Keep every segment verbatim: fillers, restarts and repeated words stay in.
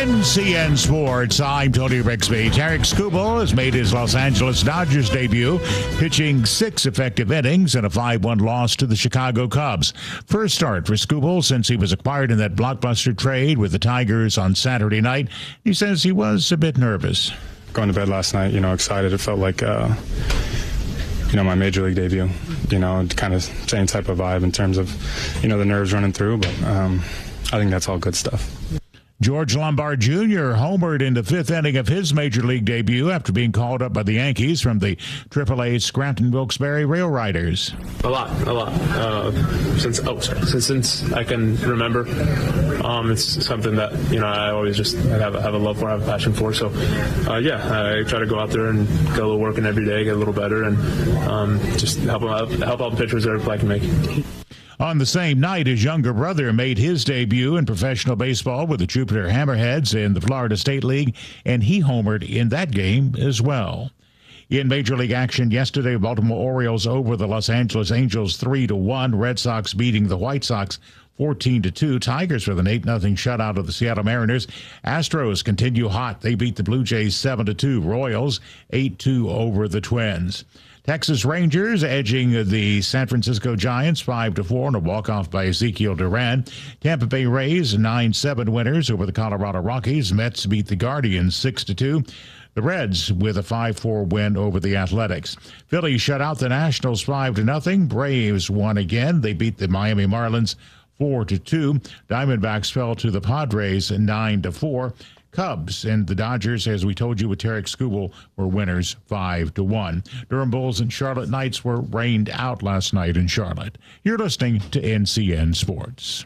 N C N Sports, I'm Tony Rixby. Tarek Skubal has made his Los Angeles Dodgers debut, pitching six effective innings and a five one loss to the Chicago Cubs. First start for Skubal since he was acquired in that blockbuster trade with the Tigers on Saturday night. He says he was a bit nervous. Going to bed last night, you know, excited. It felt like, uh, you know, my major league debut, you know, kind of same type of vibe in terms of, you know, the nerves running through, but um, I think that's all good stuff. George Lombard Junior homered in the fifth inning of his major league debut after being called up by the Yankees from the triple A Scranton Wilkes-Barre Rail Riders. A lot, a lot. Uh, since oh, sorry, since, since I can remember, um, it's something that you know I always just have, have a love for, have a passion for. So, uh, yeah, I try to go out there and get a little working every day, get a little better, and um, just help out, help out the pitchers that I can make. On the same night, his younger brother made his debut in professional baseball with the Jupiter Hammerheads in the Florida State League, and he homered in that game as well. In Major League action yesterday, Baltimore Orioles over the Los Angeles Angels three to one. Red Sox beating the White Sox fourteen to two. Tigers with an eight nothing shutout of the Seattle Mariners. Astros continue hot. They beat the Blue Jays seven to two. Royals eight two over the Twins. Texas Rangers edging the San Francisco Giants five to four on a walk-off by Ezekiel Duran. Tampa Bay Rays nine seven winners over the Colorado Rockies. Mets beat the Guardians six to two. The Reds with a five four win over the Athletics. Philly shut out the Nationals five to nothing. Braves won again. They beat the Miami Marlins four to two. Diamondbacks fell to the Padres nine to four. Cubs and the Dodgers, as we told you with Tarek Skubal, were winners five to one. Durham Bulls and Charlotte Knights were rained out last night in Charlotte. You're listening to N C N Sports.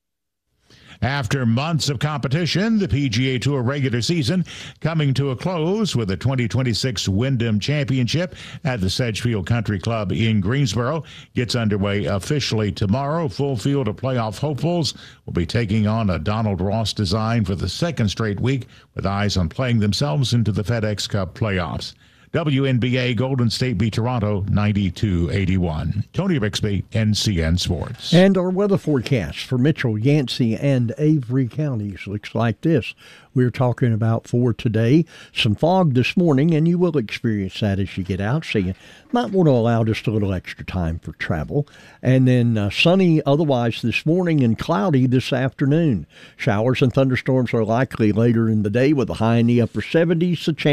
After months of competition, the P G A Tour regular season coming to a close with the twenty twenty-six Wyndham Championship at the Sedgefield Country Club in Greensboro. Gets underway officially tomorrow. Full field of playoff hopefuls will be taking on a Donald Ross design for the second straight week with eyes on playing themselves into the FedEx Cup playoffs. W N B A Golden State beat Toronto ninety-two eighty-one. Tony Rixby, N C N Sports. And our weather forecast for Mitchell, Yancey, and Avery counties looks like this. We're talking about for today some fog this morning, and you will experience that as you get out, so you might want to allow just a little extra time for travel. And then uh, sunny otherwise this morning and cloudy this afternoon. Showers and thunderstorms are likely later in the day with a high in the upper seventies. A chance